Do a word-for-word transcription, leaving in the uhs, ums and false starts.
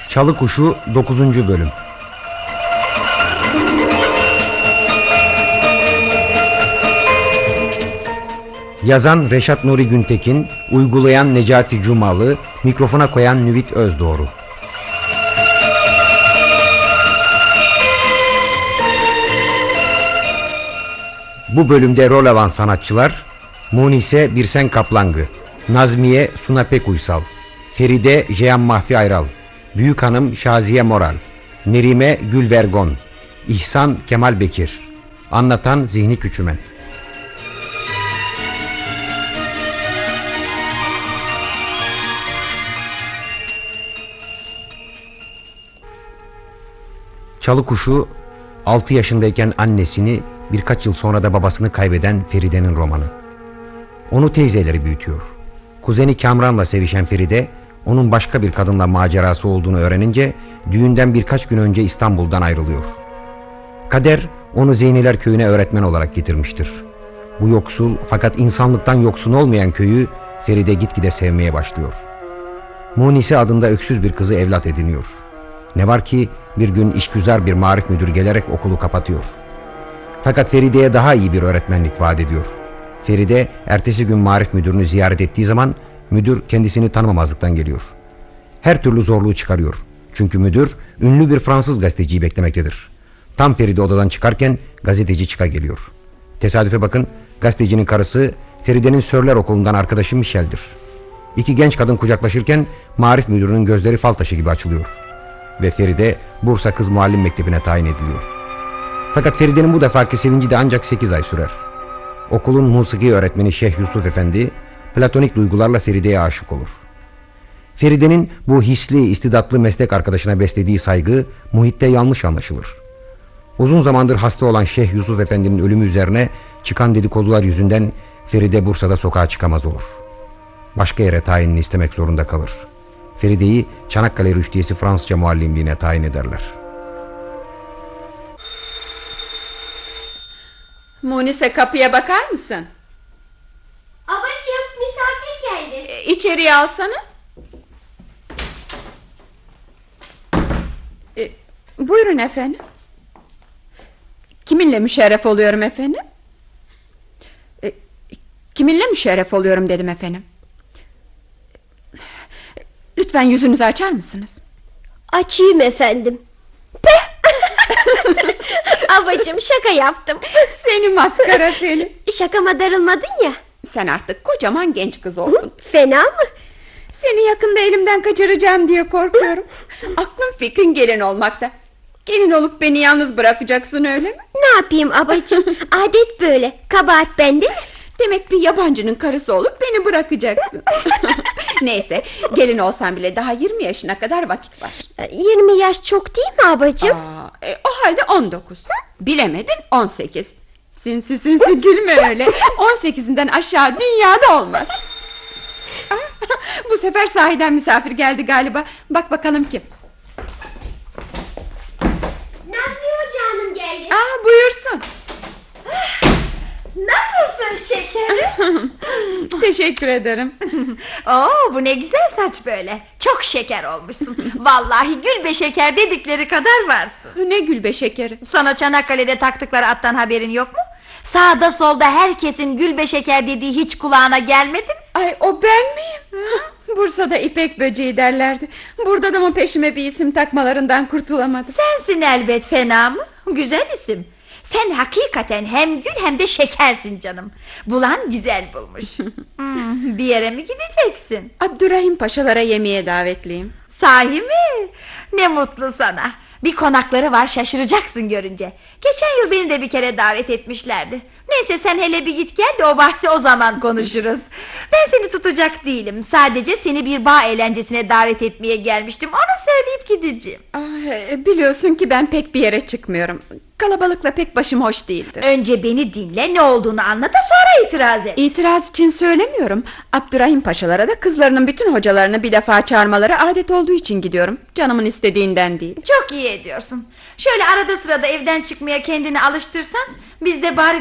Çalı Kuşu dokuzuncu bölüm. Yazan Reşat Nuri Güntekin, uygulayan Necati Cumalı, mikrofona koyan Nüvit Özdoğru. Bu bölümde rol alan sanatçılar: Munise Birsen Kaplangı, Nazmiye Suna Pekuysal, Feride Jeyan Mahfi Ayral, Büyük Hanım Şaziye Moral, Nerime Gülvergon, İhsan Kemal Bekir. Anlatan Zihni Küçümen. Çalı Kuşu, altı yaşındayken annesini, birkaç yıl sonra da babasını kaybeden Feride'nin romanı. Onu teyzeleri büyütüyor. Kuzeni Kamran'la sevişen Feride, onun başka bir kadınla macerası olduğunu öğrenince düğünden birkaç gün önce İstanbul'dan ayrılıyor. Kader onu Zeyniler köyüne öğretmen olarak getirmiştir. Bu yoksul fakat insanlıktan yoksun olmayan köyü Feride gitgide sevmeye başlıyor. Munise adında öksüz bir kızı evlat ediniyor. Ne var ki bir gün işgüzar bir marif müdür gelerek okulu kapatıyor. Fakat Feride'ye daha iyi bir öğretmenlik vaat ediyor. Feride ertesi gün marif müdürünü ziyaret ettiği zaman müdür kendisini tanımamazlıktan geliyor. Her türlü zorluğu çıkarıyor. Çünkü müdür ünlü bir Fransız gazeteciyi beklemektedir. Tam Feride odadan çıkarken gazeteci çıka geliyor. Tesadüfe bakın, gazetecinin karısı Feride'nin Sörler okulundan arkadaşı Michel'dir. İki genç kadın kucaklaşırken marif müdürünün gözleri fal taşı gibi açılıyor. Ve Feride Bursa Kız Muallim Mektebi'ne tayin ediliyor. Fakat Feride'nin bu defaki sevinci de ancak sekiz ay sürer. Okulun musiki öğretmeni Şeyh Yusuf Efendi platonik duygularla Feride'ye aşık olur. Feride'nin bu hisli, istidatlı meslek arkadaşına beslediği saygı muhitte yanlış anlaşılır. Uzun zamandır hasta olan Şeyh Yusuf Efendi'nin ölümü üzerine çıkan dedikodular yüzünden Feride Bursa'da sokağa çıkamaz olur. Başka yere tayinini istemek zorunda kalır. Feride'yi Çanakkale Rüştiyesi Fransızca muallimliğine tayin ederler. Munise, kapıya bakar mısın? Abacığım, misafir geldi. E, içeriye alsana. E, buyurun efendim. Kiminle müşerref oluyorum efendim? E, kiminle müşerref oluyorum dedim efendim. Lütfen yüzünüzü açar mısınız? Açayım efendim. Abacığım, şaka yaptım. Seni maskara seni. Şakama darılmadın ya. Sen artık kocaman genç kız oldun. Fena mı? Seni yakında elimden kaçıracağım diye korkuyorum. Aklın fikrin gelin olmakta. Gelin olup beni yalnız bırakacaksın, öyle mi? Ne yapayım abacığım? Adet böyle. Kabahat bende mi? Demek bir yabancının karısı olup beni bırakacaksın. Neyse, gelin olsan bile daha yirmi yaşına kadar vakit var. Yirmi yaş çok değil mi abacığım? Aa, e, o halde on dokuz. Bilemedin, on sekiz. Sinsi sinsi gülme öyle. On sekizinden aşağı dünyada olmaz. Bu sefer sahiden misafir geldi galiba. Bak bakalım kim? Nazmiye Hoca Hanım geldi. Aa, buyursun. Nasılsın şekerim? Teşekkür ederim. Oo, bu ne güzel saç böyle. Çok şeker olmuşsun. Vallahi Gülbe şeker dedikleri kadar varsın. Ne Gülbe şekeri? Sana Çanakkale'de taktıkları attan haberin yok mu? Sağda solda herkesin Gülbe şeker dediği hiç kulağına gelmedi mi? Ay, o ben miyim? Bursa'da ipek böceği derlerdi. Burada da mı peşime bir isim takmalarından kurtulamadım? Sensin elbet, fena mı? Güzel isim. Sen hakikaten hem gül hem de şekersin canım. Bulan güzel bulmuş. hmm, Bir yere mi gideceksin? Abdurrahim Paşalara yemeğe davetliyim. Sahi mi? Ne mutlu sana. Bir konakları var, şaşıracaksın görünce. Geçen yıl beni de bir kere davet etmişlerdi. Neyse, sen hele bir git gel de o bahsi o zaman konuşuruz. Ben seni tutacak değilim. Sadece seni bir bağ eğlencesine davet etmeye gelmiştim. Onu söyleyip gideceğim. Ah, biliyorsun ki ben pek bir yere çıkmıyorum. Kalabalıkla pek başım hoş değildir. Önce beni dinle, ne olduğunu anla da sonra itiraz et. İtiraz için söylemiyorum. Abdurrahim Paşalara da kızlarının bütün hocalarını bir defa çağırmaları adet olduğu için gidiyorum. Canımın istediğinden değil. Çok iyi ediyorsun. Şöyle arada sırada evden çıkmaya kendini alıştırsan, biz de bari